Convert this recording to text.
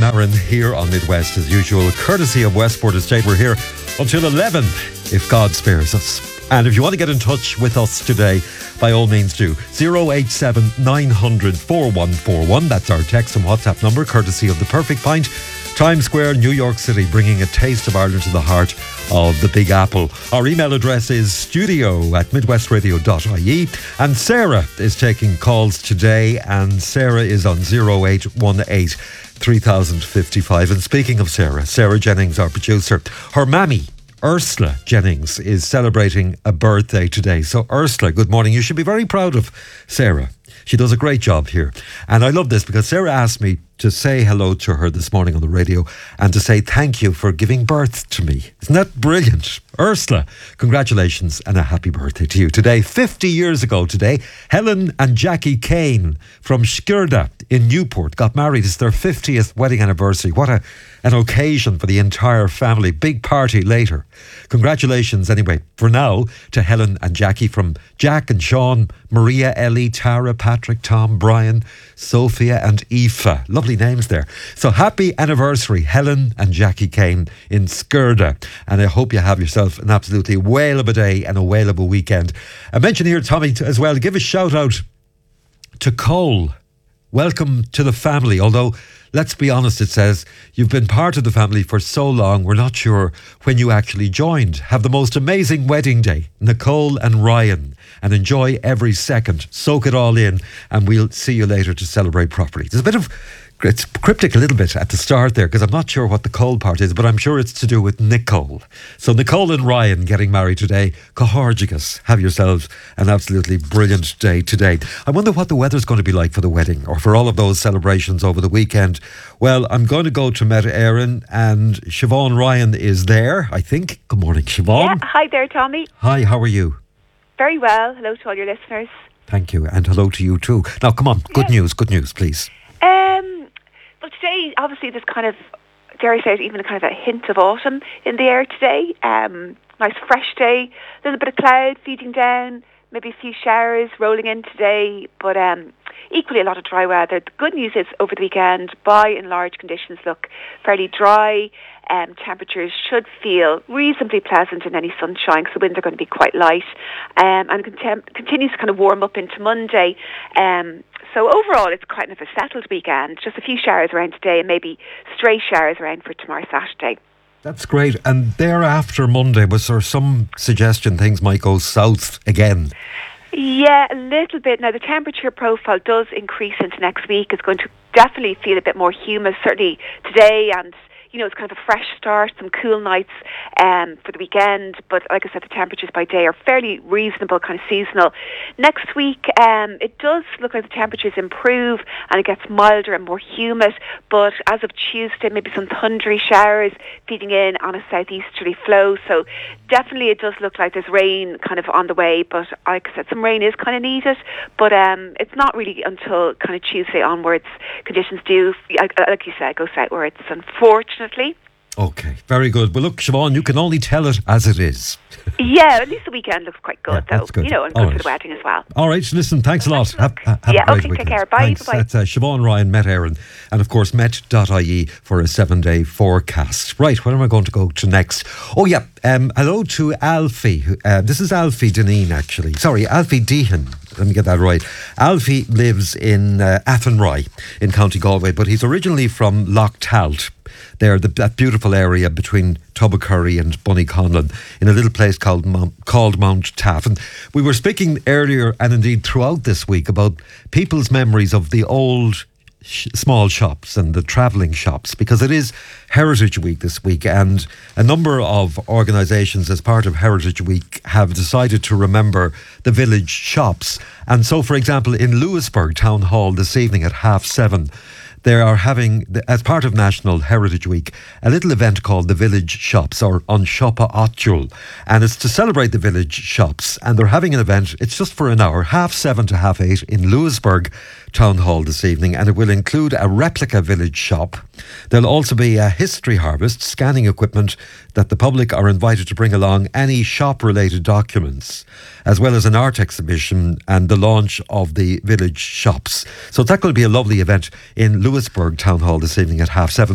Aaron here on Midwest as usual, courtesy of Westport Estate. We're here until 11 if God spares us. And if you want to get in touch with us today, by all means do. 087 900 4141. That's our text and WhatsApp number, courtesy of The Perfect Pint, Times Square, New York City, bringing a taste of Ireland to the heart of the Big Apple. Our email address is studio@midwestradio.ie. And Sarah is taking calls today, and Sarah is on 0818 3055. And speaking of Sarah Jennings, our producer, her mammy, Ursula Jennings, is celebrating a birthday today. So Ursula, good morning. You should be very proud of Sarah. She does a great job here. And I love this because Sarah asked me to say hello to her this morning on the radio and to say thank you for giving birth to me. Isn't that brilliant? Ursula, congratulations and a happy birthday to you. Today, 50 years ago today, Helen and Jackie Kane from Skirda in Newport got married. It's their 50th wedding anniversary. What an occasion for the entire family. Big party later. Congratulations anyway, for now, to Helen and Jackie, from Jack and Sean, Maria, Ellie, Tara, Patrick, Tom, Brian, Sophia and Aoife. Lovely names there. So happy anniversary, Helen and Jackie Kane in Skirda. And I hope you have yourself an absolutely whale of a day and a whale of a weekend. I mentioned here, Tommy, as well, give a shout out to Cole. Welcome to the family. Although, let's be honest, it says, you've been part of the family for so long, we're not sure when you actually joined. Have the most amazing wedding day, Nicole and Ryan, and enjoy every second. Soak it all in, and we'll see you later to celebrate properly. There's a bit of, it's cryptic a little bit at the start there, because I'm not sure what the Cole part is, but I'm sure it's to do with Nicole. So Nicole and Ryan getting married today. Cohorgigus. Have yourselves an absolutely brilliant day today. I wonder what the weather's going to be like for the wedding or for all of those celebrations over the weekend. Well, I'm going to go to Meta Éireann, and Siobhan Ryan is there, I think. Good morning, Siobhan. Yeah, hi there, Tommy. Hi, how are you? Very well. Hello to all your listeners. Thank you, and hello to you too. Now, come on, good news, please. Well, today, obviously, there's kind of, dare I say it, even a kind of a hint of autumn in the air today. Nice fresh day, a little bit of cloud feeding down, maybe a few showers rolling in today, but equally a lot of dry weather. The good news is, over the weekend, by and large, conditions look fairly dry. Temperatures should feel reasonably pleasant in any sunshine, because the winds are going to be quite light, and continues to kind of warm up into Monday. So overall, it's quite a settled weekend. Just a few showers around today, and maybe stray showers around for tomorrow, Saturday. That's great. And thereafter Monday, was there some suggestion things might go south again? Yeah, a little bit. Now, the temperature profile does increase into next week. It's going to definitely feel a bit more humid, certainly today, and you know, it's kind of a fresh start, some cool nights for the weekend. But like I said, the temperatures by day are fairly reasonable, kind of seasonal. Next week, it does look like the temperatures improve and it gets milder and more humid. But as of Tuesday, maybe some thundery showers feeding in on a southeasterly flow. So definitely it does look like there's rain kind of on the way. But like I said, some rain is kind of needed. But it's not really until kind of Tuesday onwards conditions do, like you said, go southwards, unfortunately. Okay, very good. Well, look, Siobhan, you can only tell it as it is. Yeah, at least the weekend looks quite good, yeah, though. Good. You know, and good for the wedding as well. All right, listen, thanks a lot. Have a great weekend. Take care. Bye. Thanks. Bye-bye. That's Siobhan Ryan, Meta Éireann, and of course met.ie for a 7-day forecast. Right, where am I going to go to next? Oh yeah, hello to Alfie. This is Alfie Deneen, actually. Sorry, Alfie Deehan. Let me get that right. Alfie lives in Athenry in County Galway, but he's originally from Loch Talt. There, that beautiful area between Tubbercurry and Bunnyconlon, in a little place called Mount Taff. And we were speaking earlier, and indeed throughout this week, about people's memories of the old small shops and the travelling shops, because it is Heritage Week this week, and a number of organisations as part of Heritage Week have decided to remember the village shops. And so, for example, in Lewisburg Town Hall this evening at 7:30, they are having, as part of National Heritage Week, a little event called the Village Shops, or An Siopa Áitiúil. And it's to celebrate the village shops. And they're having an event, it's just for an hour, 7:30 to 8:30 in Lewisburg Town Hall this evening. And it will include a replica village shop. There'll also be a history harvest, scanning equipment that the public are invited to bring along any shop-related documents, as well as an art exhibition and the launch of the village shops. So that will be a lovely event in Lewisburg Town Hall this evening at 7:30.